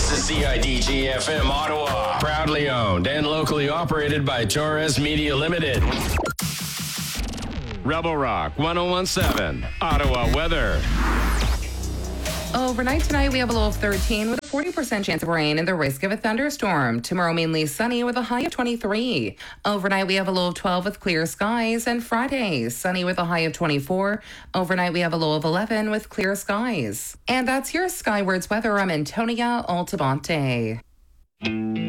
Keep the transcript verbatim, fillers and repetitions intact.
This is C I D G F M Ottawa. Proudly owned and locally operated by Torres Media Limited. Rebel Rock one oh one seven. Ottawa weather. Overnight tonight, we have a low of thirteen with a forty percent chance of rain and the risk of a thunderstorm. Tomorrow, mainly sunny with a high of twenty-three. Overnight, we have a low of twelve with clear skies. And Friday, sunny with a high of twenty-four. Overnight, we have a low of eleven with clear skies. And that's your Skywards weather. I'm Antonia Altabonte.